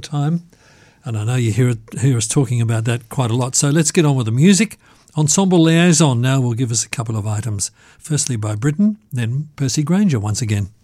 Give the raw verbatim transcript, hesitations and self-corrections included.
time. And I know you hear, hear us talking about that quite a lot. So let's get on with the music. Ensemble Liaison now will give us a couple of items. Firstly by Britain, then Percy Grainger once again.